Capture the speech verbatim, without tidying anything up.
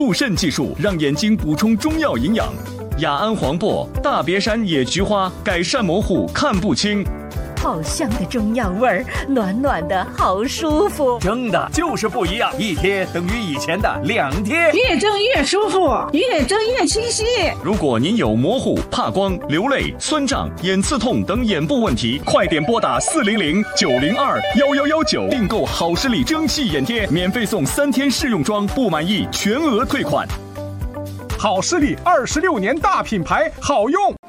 补肾技术让眼睛补充中药营养。雅安黄柏、大别山野菊花改善模糊看不清。 好香的中药味儿，暖暖的好舒服。 蒸的就是不一样，一贴等于以前的两贴， 越蒸越舒服，越蒸越清晰。 如果您有模糊、怕光、流泪、酸胀、眼刺痛等眼部问题，快点拨打四零零九零二幺幺幺九订购好视力蒸汽眼贴，免费送三天试用装，不满意全额退款。 好视力二十六年大品牌，好用。